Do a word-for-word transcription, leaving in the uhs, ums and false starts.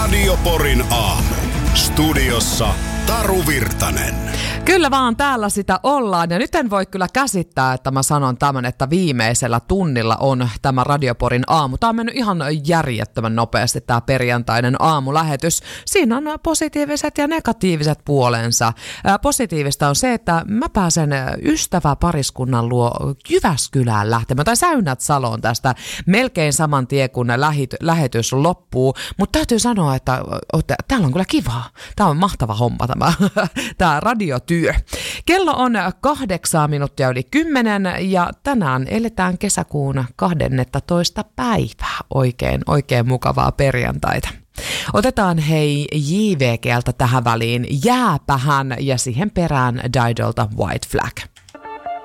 Radioporin aamu. Studiossa Taru Virtanen. Kyllä vaan täällä sitä ollaan ja nyt en voi kyllä käsittää, että mä sanon tämän, että viimeisellä tunnilla on tämä Radioporin aamu. Tämä on mennyt ihan järjettömän nopeasti tämä perjantainen aamulähetys. Siinä on positiiviset ja negatiiviset puolensa. Ää, positiivista on se, että mä pääsen ystäväpariskunnan luo Jyväskylään lähtemään tai Säynät-Saloon tästä melkein saman tien kun lähetys loppuu. Mutta täytyy sanoa, että täällä on kyllä kivaa. Tämä on mahtava homma tämä, tämä radiotyö. Kello on kahdeksan minuuttia yli kymmenen ja tänään eletään kesäkuun kahdennentoista päivää. Oikein, oikein mukavaa perjantaita. Otetaan hei J V G:ltä tähän väliin Jääpähän ja siihen perään Didolta White Flag.